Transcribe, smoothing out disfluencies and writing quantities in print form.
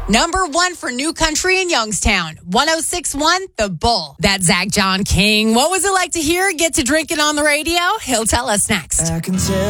Number 1 for New Country in Youngstown. 106.1 The Bull. That's Zach John King. What was it like to hear Get to Drinking on the radio? He'll tell us next. I can tell